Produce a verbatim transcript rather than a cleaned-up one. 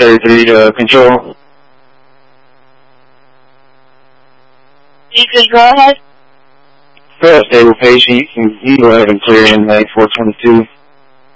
thirty-three to control. You could go ahead. For a stable patient, you can, you can go ahead and clear in lane four twenty-two.